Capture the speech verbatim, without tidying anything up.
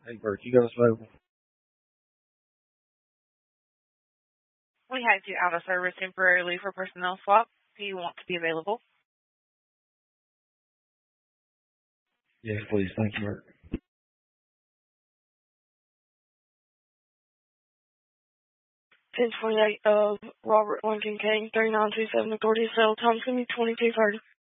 Hey, Bert, you got us available? We have you out of service temporarily for personnel swap. Do you want to be available? Yes, please. Thank you, Bert. ten twenty-eight of Robert Lincoln King, three nine two seven, authority cell, time's going to be twenty-two thirty.